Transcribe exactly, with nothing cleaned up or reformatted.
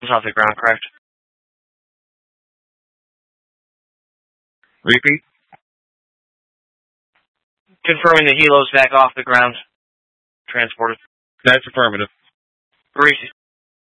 It's off the ground, correct? Repeat. Confirming the helo's back off the ground. Transported. That's affirmative. Reese.